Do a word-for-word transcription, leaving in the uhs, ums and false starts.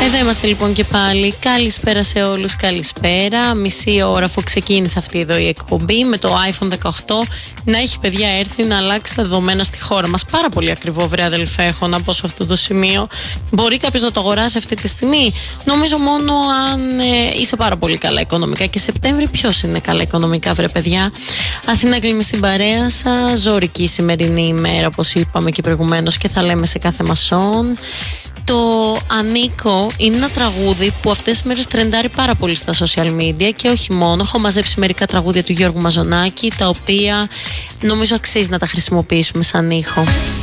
Εδώ είμαστε λοιπόν και πάλι. Καλησπέρα σε όλους, καλησπέρα. Μισή ώρα αφού ξεκίνησε αυτή εδώ η εκπομπή με το άιφον δεκαοκτώ να έχει, παιδιά, έρθει να αλλάξει τα δεδομένα στη χώρα μας. Πάρα πολύ ακριβό, βρε αδελφέ, έχω να πω σε αυτό το σημείο. Μπορεί κάποιος να το αγοράσει αυτή τη στιγμή? Νομίζω μόνο αν ε, είσαι πάρα πολύ καλά οικονομικά. Και Σεπτέμβρη ποιος είναι καλά οικονομικά, βρε παιδιά? Αθήνα Γκλήμη στην παρέα σας. Ζωρική η σημερινή ημέρα, όπως είπαμε και προηγουμένως, και θα λέμε σε κάθε μασόν. Το Ανίκο είναι ένα τραγούδι που αυτές τις μέρες τρεντάρει πάρα πολύ στα social media και όχι μόνο. Έχω μαζέψει μερικά τραγούδια του Γιώργου Μαζονάκη, τα οποία νομίζω αξίζει να τα χρησιμοποιήσουμε σαν ήχο.